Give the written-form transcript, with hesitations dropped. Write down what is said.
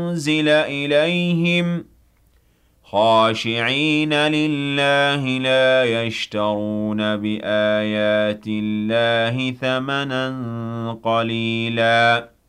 أُنزِلَ إِلَيْهِمْ خَاشِعِينَ لِلَّهِ لَا يَشْتَرُونَ بِآيَاتِ اللَّهِ ثَمَنًا قَلِيلًا